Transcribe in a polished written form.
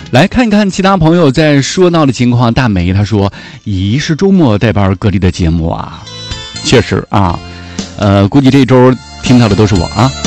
来看看其他朋友在说到的情况。大梅他说：“咦，是周末带班各地的节目啊？”确实啊，估计这周听到的都是我啊。